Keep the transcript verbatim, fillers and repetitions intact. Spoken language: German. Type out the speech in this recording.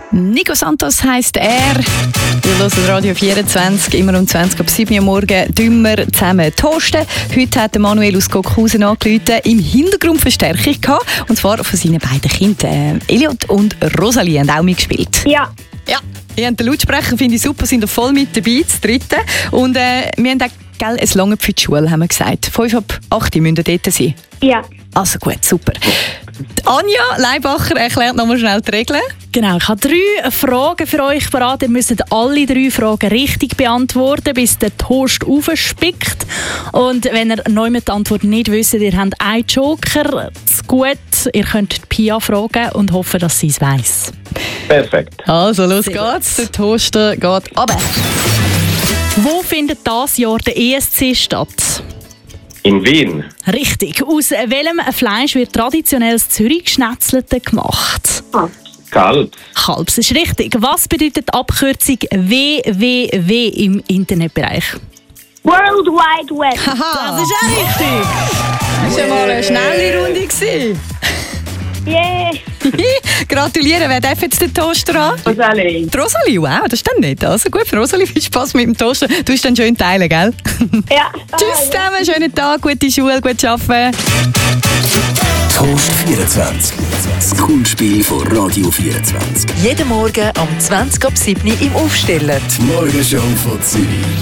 Nico Santos heisst er. Wir hören Radio vierundzwanzig, immer um zwanzig ab sieben Uhr morgen, dümmer zusammen toasten. Heute hat Manuel aus Gockhausen angerufen, im Hintergrund Verstärkung gehabt, und zwar von seinen beiden Kindern. Elliot und Rosalie haben auch mitgespielt. Ja. Ja, ihr habt den Lautsprecher, finde ich super, sind voll mit dabei, das dritte. Und äh, wir haben auch, gell, es lange für die Schule, haben wir gesagt. fünf ab acht müssen ihr dort sein. Ja. Also gut, super. Die Anja Leibacher erklärt nochmal schnell die Regeln. Genau, ich habe drei Fragen für euch parat. Ihr müsst alle drei Fragen richtig beantworten, bis der Toast aufspickt. Und wenn ihr neu mit der Antwort nicht wisst, ihr habt einen Joker. Das gut, ihr könnt die Pia fragen und hoffen, dass sie es weiss. Perfekt. Also, los Sehr geht's. Der Toaster geht runter. Wo findet dieses Jahr der E S C statt? In Wien. Richtig. Aus welchem Fleisch wird traditionell das Zürich-Schnetzelte gemacht? Kalb. Kalbs ist richtig. Was bedeutet die Abkürzung W W W im Internetbereich? World Wide Web. Haha, Das ist auch richtig. das war mal eine schnelle Runde gewesen. Yeah. Gratulieren, wer darf jetzt den Toaster an? Rosalie. Die Rosalie, wow, das stimmt nicht. Also gut, für Rosalie viel Spaß mit dem Toaster. Du hast dann schön teilen, gell? Ja. Tschüss zusammen, schönen Tag, gute Schule, gut arbeiten. Toast vierundzwanzig. Das Kunstspiel von Radio vierundzwanzig. Jeden Morgen um zwanzig ab sieben Uhr im Aufstellen. Die Morgenshow von Zürich.